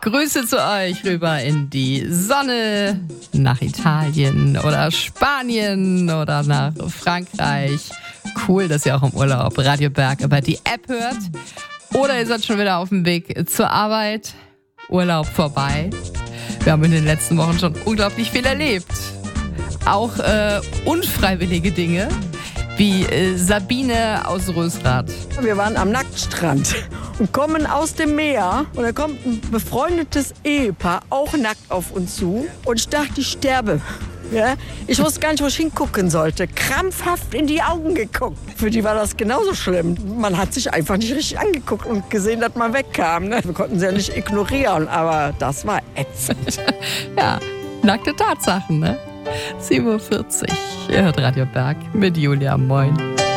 Grüße zu euch rüber in die Sonne, nach Italien oder Spanien oder nach Frankreich. Cool, dass ihr auch im Urlaub Radio Berg über die App hört. Oder ihr seid schon wieder auf dem Weg zur Arbeit. Urlaub vorbei. Wir haben in den letzten Wochen schon unglaublich viel erlebt. Auch unfreiwillige Dinge, wie Sabine aus Rösrath. Wir waren am Nacktstrand und kommen aus dem Meer. Und da kommt ein befreundetes Ehepaar, auch nackt auf uns zu. Und ich dachte, ich sterbe. Ja? Ich wusste gar nicht, wo ich hingucken sollte. Krampfhaft in die Augen geguckt. Für die war das genauso schlimm. Man hat sich einfach nicht richtig angeguckt und gesehen, dass man wegkam. Ne? Wir konnten sie ja nicht ignorieren, aber das war ätzend. Ja, nackte Tatsachen, ne? 7:40 Uhr. Ihr hört Radio Berg mit Julia. Moin.